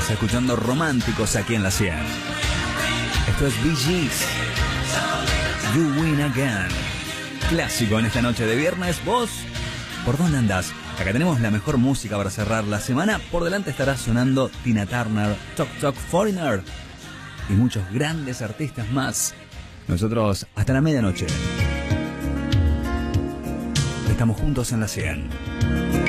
escuchando Románticos aquí en la 100. Esto es Bee Gees, You Win Again. Clásico en esta noche de viernes. ¿Vos por dónde andás? Acá tenemos la mejor música para cerrar la semana. Por delante estará sonando Tina Turner, Tok Tok Foreigner y muchos grandes artistas más. Nosotros hasta la medianoche estamos juntos en la 100.